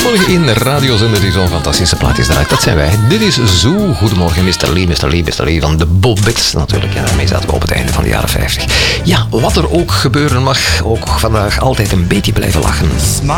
enige in radiozender die zo'n fantastische plaatjes draait. Dat zijn wij. Dit is Zo. Goedemorgen, Mr. Lee van de Bobbits natuurlijk. Ja, daarmee zaten we op het einde van de jaren 50. Ja, wat er ook gebeuren mag, ook vandaag altijd een beetje blijven lachen. Smile